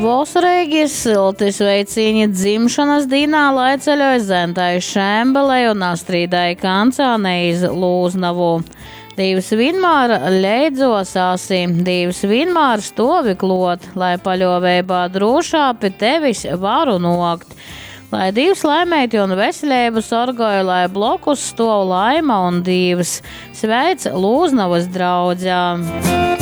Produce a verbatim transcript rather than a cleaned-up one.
Vosreigis silti sveicieni dzimšanas dienā, lai ceļoja Zentai Šembelei un Astrīdai Kancānei iz Lūznavu. Dīvs vienmēr leidzosāsi, dīvs vienmēr stovi klot, lai paļoveibā drošā pi tevis varu nokt. Lai Dīvs laimēti un veseļību sorgoja, lai blokus stov laima un Dīvs sveic Lūznavas draudzā.